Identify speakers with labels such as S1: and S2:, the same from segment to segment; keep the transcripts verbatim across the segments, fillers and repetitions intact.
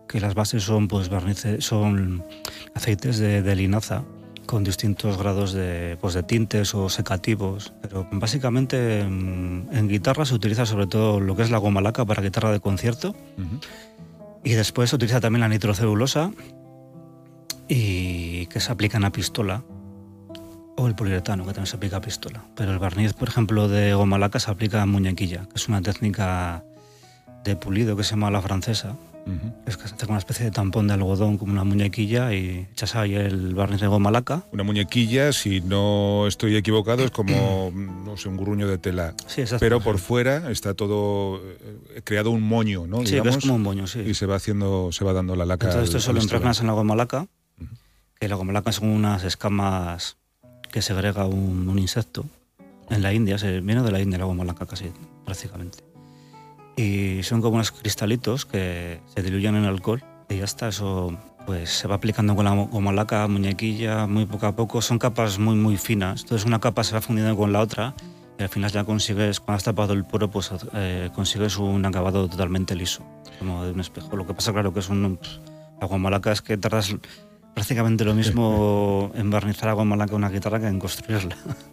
S1: que las bases son pues barnices, son aceites de, de linaza con distintos grados de, pues, de tintes o secativos, pero básicamente en, en guitarra se utiliza sobre todo lo que es la goma laca para guitarra de concierto. Uh-huh. Y después se utiliza también la nitrocelulosa y que se aplica en la pistola, o el poliuretano, que también se aplica a pistola. Pero el barniz, por ejemplo, de goma laca se aplica a muñequilla, que es una técnica de pulido que se llama la francesa. Uh-huh. Es que se hace con una especie de tampón de algodón como una muñequilla y echas ahí el barniz de goma laca.
S2: Una muñequilla, si no estoy equivocado, es como, no sé, un grunño de tela.
S1: Sí, exacto.
S2: Pero por fuera está todo eh, creado un moño, ¿no?
S1: Sí,
S2: digamos,
S1: que es como un moño, sí.
S2: Y se va haciendo, se va dando la laca.
S1: Entonces esto solo impregnas en la goma laca, uh-huh. que la goma laca son unas escamas que segrega un, un insecto. En la India, se viene de la India la goma laca casi, prácticamente. Y son como unos cristalitos que se diluyen en alcohol y ya está, eso pues se va aplicando con la goma laca, muñequilla, muy poco a poco, son capas muy muy finas, entonces una capa se va fundiendo con la otra y al final ya consigues, cuando has tapado el poro, pues eh, consigues un acabado totalmente liso, como de un espejo. Lo que pasa, claro, que es un, pues, la goma laca es que tardas prácticamente lo mismo en barnizar la goma laca una guitarra que en construirla.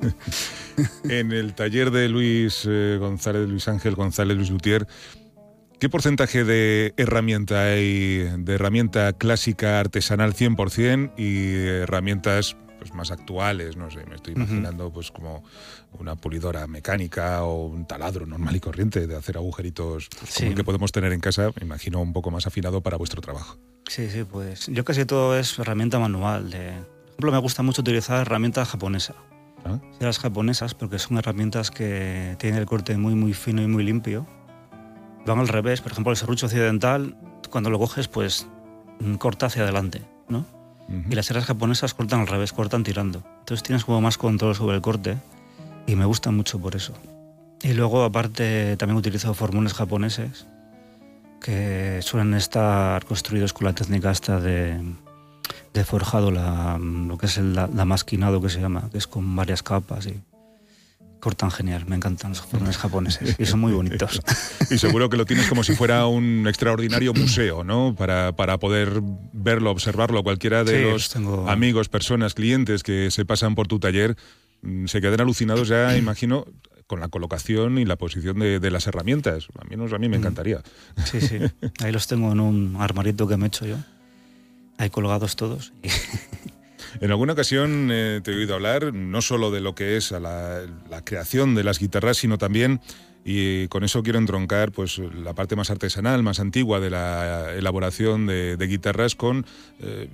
S2: En el taller de Luis eh, González, Luis Ángel González, Luis Luthier, ¿qué porcentaje de herramienta hay, de herramienta clásica artesanal cien por ciento y herramientas pues, más actuales? No sé, me estoy imaginando uh-huh. pues como una pulidora mecánica o un taladro normal y corriente de hacer agujeritos pues, sí. como el que podemos tener en casa, me imagino un poco más afinado para vuestro trabajo.
S1: Sí, sí, pues yo casi todo es herramienta manual. De, por ejemplo, me gusta mucho utilizar herramientas japonesas. ¿Ah? Las japonesas, porque son herramientas que tienen el corte muy, muy fino y muy limpio. Van al revés, por ejemplo, el serrucho occidental, cuando lo coges, pues corta hacia adelante, ¿no? Uh-huh. Y las herras japonesas cortan al revés, cortan tirando. Entonces tienes como más control sobre el corte y me gusta mucho por eso. Y luego, aparte, también utilizo formones japoneses que suelen estar construidos con la técnica esta de, de forjado, la, lo que es el la, la masquinado que se llama, que es con varias capas y cortan genial. Me encantan los formones japoneses y son muy bonitos.
S2: Y seguro que lo tienes como si fuera un extraordinario museo, ¿no? Para, para poder verlo, observarlo. Cualquiera de sí, los tengo... amigos, personas, clientes que se pasan por tu taller se quedan alucinados ya, imagino, con la colocación y la posición de, de las herramientas. A mí, no, a mí me encantaría.
S1: Sí, sí. Ahí los tengo en un armarito que me he hecho yo. Ahí colgados todos.
S2: En alguna ocasión eh, te he oído hablar no solo de lo que es la, la creación de las guitarras, sino también, y con eso quiero entroncar pues, la parte más artesanal, más antigua de la elaboración de, de guitarras con eh,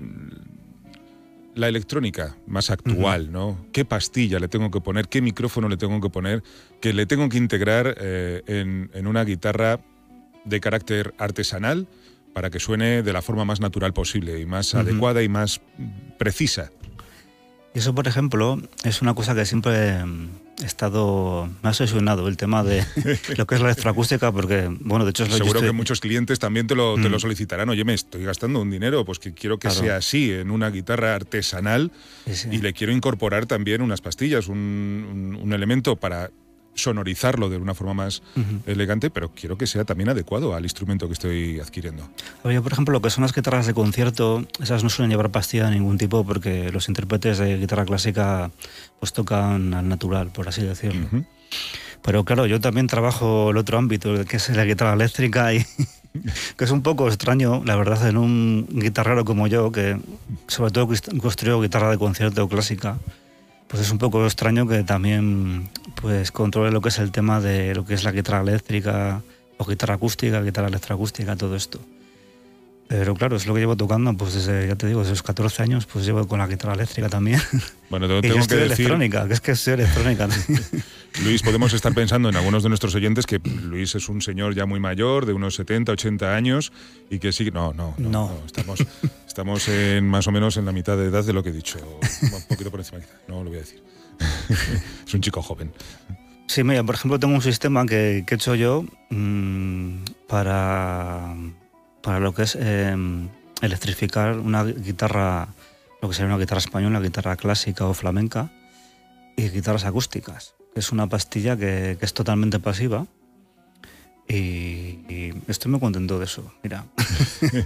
S2: la electrónica más actual, uh-huh. ¿no? ¿Qué pastilla le tengo que poner? ¿Qué micrófono le tengo que poner? Que le tengo que integrar eh, en, en una guitarra de carácter artesanal para que suene de la forma más natural posible y más uh-huh. adecuada y más precisa.
S1: Y eso, por ejemplo, es una cosa que siempre he estado, me ha obsesionado, el tema de lo que es la electroacústica, porque, bueno, de hecho...
S2: Seguro
S1: estoy...
S2: que muchos clientes también te lo, mm. te lo solicitarán. Oye, me estoy gastando un dinero, pues que quiero que claro. sea así, en una guitarra artesanal, sí, sí. y le quiero incorporar también unas pastillas, un, un, un elemento para sonorizarlo de una forma más uh-huh. elegante, pero quiero que sea también adecuado al instrumento que estoy adquiriendo.
S1: Yo, por ejemplo, lo que son las guitarras de concierto, esas no suelen llevar pastilla de ningún tipo porque los intérpretes de guitarra clásica pues tocan al natural, por así decirlo. Uh-huh. Pero claro, yo también trabajo el otro ámbito, que es la guitarra eléctrica, y que es un poco extraño, la verdad, en un guitarrero como yo, que sobre todo construyo guitarra de concierto clásica, pues es un poco extraño que también pues controle lo que es el tema de lo que es la guitarra eléctrica o guitarra acústica, guitarra electroacústica, todo esto. Pero claro, es lo que llevo tocando, pues desde, ya te digo, desde los catorce años, pues llevo con la guitarra eléctrica también.
S2: Bueno, tengo,
S1: y
S2: tengo
S1: yo estoy
S2: que decir...
S1: electrónica, que es que estoy electrónica.
S2: Luis, podemos estar pensando en algunos de nuestros oyentes que Luis es un señor ya muy mayor, de unos setenta, ochenta años, y que sigue... No, no, no, no. no estamos, estamos en más o menos en la mitad de edad de lo que he dicho. Un poquito por encima, quizá. No lo voy a decir. Es un chico joven.
S1: Sí, mira, por ejemplo, tengo un sistema que, que he hecho yo mmm, para... para lo que es eh, electrificar una guitarra, lo que sería una guitarra española, guitarra clásica o flamenca, y guitarras acústicas. Es una pastilla que, que es totalmente pasiva y, y estoy muy contento de eso, mira.